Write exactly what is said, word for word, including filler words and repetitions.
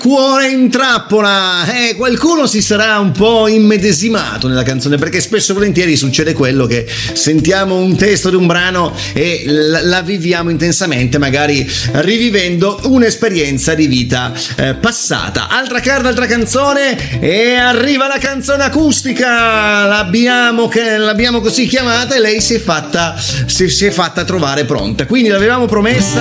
Cuore in trappola, eh, qualcuno si sarà un po' immedesimato nella canzone, perché spesso e volentieri succede quello che sentiamo un testo di un brano e la, la viviamo intensamente, magari rivivendo un'esperienza di vita eh, passata. Altra card, altra canzone, e arriva la canzone acustica, l'abbiamo, che, l'abbiamo così chiamata, e lei si è fatta si, si è fatta trovare pronta, quindi l'avevamo promessa.